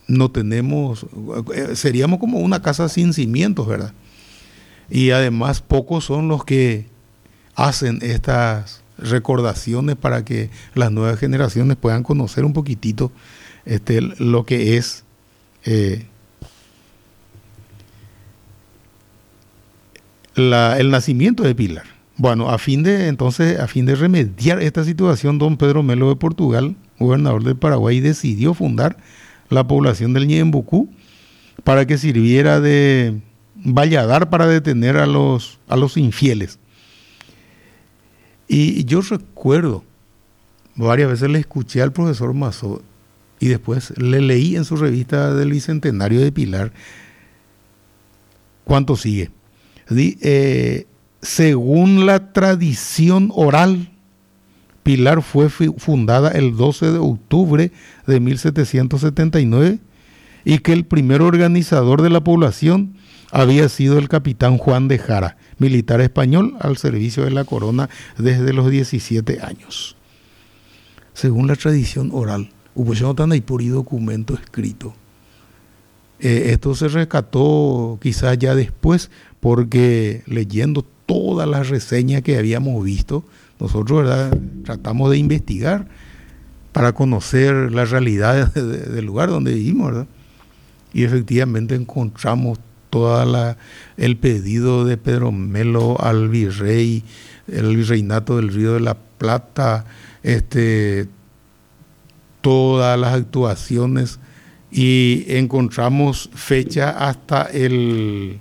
no tenemos, seríamos como una casa sin cimientos, ¿verdad? Y además pocos son los que hacen estas recordaciones para que las nuevas generaciones puedan conocer un poquitito lo que es el nacimiento de Pilar. Bueno, a fin de remediar esta situación, don Pedro Melo de Portugal, gobernador del Paraguay, decidió fundar la población del Ñeembucú para que sirviera de valladar para detener a los infieles. Y yo recuerdo, varias veces le escuché al profesor Mazó y después le leí en su revista del Bicentenario de Pilar cuánto sigue. Según la tradición oral, Pilar fue fundada el 12 de octubre de 1779 y que el primer organizador de la población había sido el capitán Juan de Jara, militar español al servicio de la corona desde los 17 años. Según la tradición oral, hubo tan ahí por documento escrito. Esto se rescató quizás ya después, porque leyendo todas las reseñas que habíamos visto, nosotros, ¿verdad?, tratamos de investigar para conocer la realidad del lugar donde vivimos, ¿verdad? Y efectivamente encontramos el pedido de Pedro Melo al virrey, el virreinato del Río de la Plata, todas las actuaciones, y encontramos fecha hasta el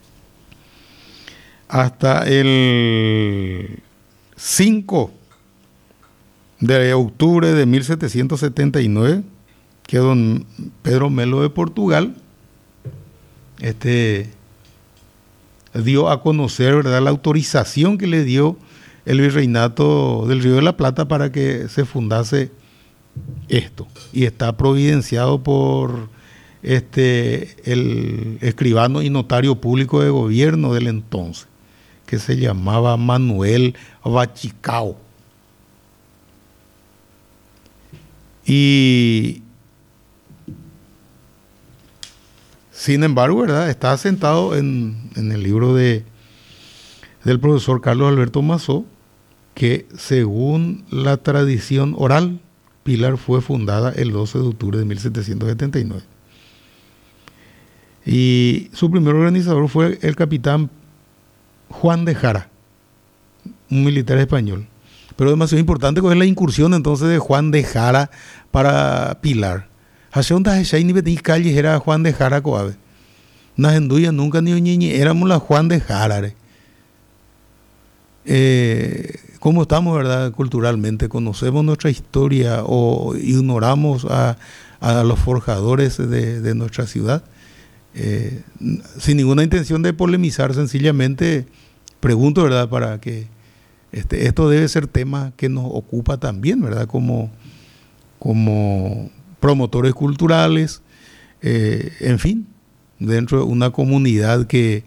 5 de octubre de 1779, que don Pedro Melo de Portugal dio a conocer, ¿verdad?, la autorización que le dio el virreinato del Río de la Plata para que se fundase esto. Y está providenciado por el escribano y notario público de gobierno del entonces, que se llamaba Manuel Bachicao. Y sin embargo, ¿verdad?, está asentado en el libro del profesor Carlos Alberto Mazó, que según la tradición oral, Pilar fue fundada el 12 de octubre de 1779. Y su primer organizador fue el capitán Juan de Jara, un militar español. Pero demasiado importante es la incursión entonces de Juan de Jara para Pilar. Calles era Juan de Jara Coave. Najenduya nunca ni oñiñi, éramos la Juan de Jara. ¿Cómo estamos, verdad, culturalmente? ¿Conocemos nuestra historia o ignoramos a los forjadores de nuestra ciudad? Sin ninguna intención de polemizar, sencillamente pregunto, ¿verdad?, para que esto debe ser tema que nos ocupa también, ¿verdad?, como promotores culturales, en fin, dentro de una comunidad que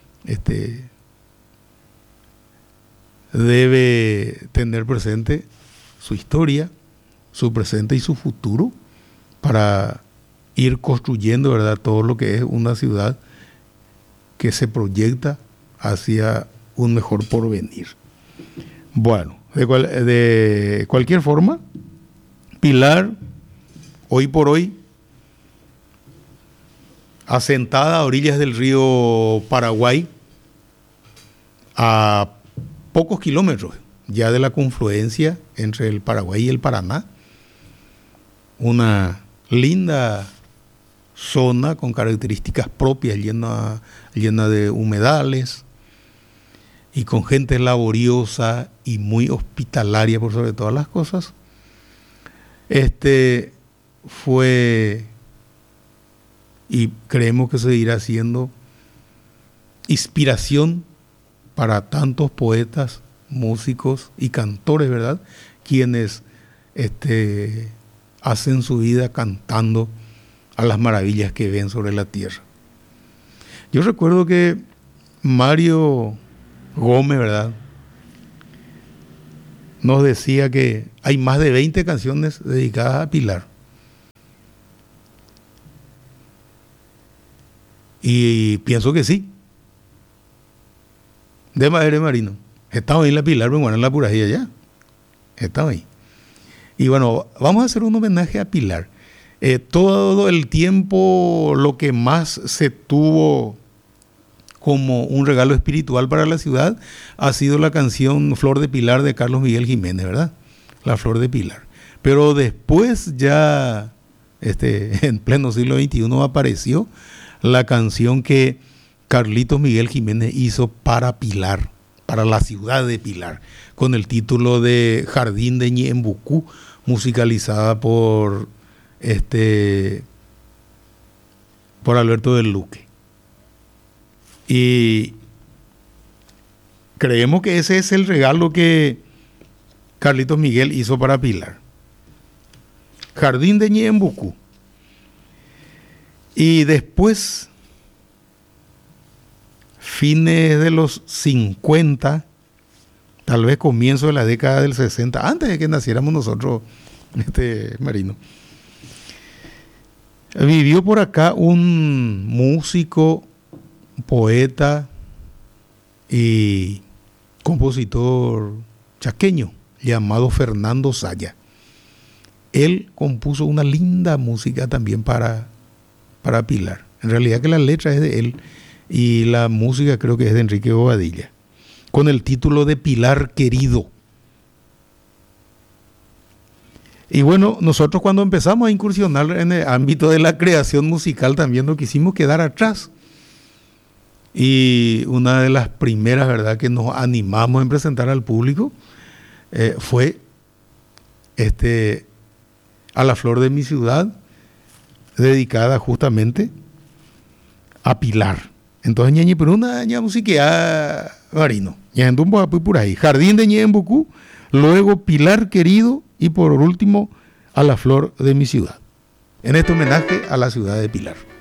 debe tener presente su historia, su presente y su futuro para ir construyendo, ¿verdad?, todo lo que es una ciudad que se proyecta hacia un mejor porvenir. Bueno, de cualquier forma, Pilar, hoy por hoy, asentada a orillas del río Paraguay, a pocos kilómetros ya de la confluencia entre el Paraguay y el Paraná, una linda zona con características propias, llena de humedales y con gente laboriosa y muy hospitalaria por sobre todas las cosas. Fue, y creemos que seguirá siendo, inspiración para tantos poetas, músicos y cantores, ¿verdad?, quienes hacen su vida cantando a las maravillas que ven sobre la tierra. Yo recuerdo que Mario Gómez, ¿verdad?, nos decía que hay más de 20 canciones dedicadas a Pilar. Y pienso que sí. De Madre Marino. Estaba ahí en la Pilar, pero bueno, en la Purajía ya. Estaba ahí. Y bueno, vamos a hacer un homenaje a Pilar. Todo el tiempo lo que más se tuvo como un regalo espiritual para la ciudad ha sido la canción Flor de Pilar de Carlos Miguel Jiménez, ¿verdad? La Flor de Pilar. Pero después ya, en pleno siglo XXI, apareció la canción que Carlitos Miguel Jiménez hizo para Pilar, para la ciudad de Pilar, con el título de Jardín de Ñembucú, musicalizada por Alberto del Luque. Y creemos que ese es el regalo que Carlitos Miguel hizo para Pilar. Jardín de Ñembucú. Y después, fines de los 50, tal vez comienzo de la década del 60, antes de que naciéramos nosotros, Marino, vivió por acá un músico, poeta y compositor chaqueño llamado Fernando Saya. Él compuso una linda música también para Pilar. En realidad que la letra es de él y la música creo que es de Enrique Bobadilla, con el título de Pilar Querido. Y bueno, nosotros cuando empezamos a incursionar en el ámbito de la creación musical también no quisimos quedar atrás. Y una de las primeras, ¿verdad?, que nos animamos en presentar al público fue A la Flor de mi Ciudad, dedicada justamente a Pilar. Entonces, ñañi, pero una música Marino, por ahí, Jardín de Ñembucú, luego Pilar Querido y por último A la Flor de mi Ciudad, en este homenaje a la ciudad de Pilar.